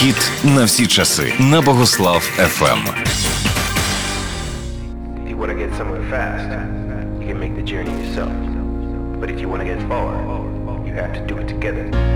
Хіт на всі часи на Богослав FM. If you want to get somewhere fast, you can make the journey yourself. But if you want to get far, you have to do it together.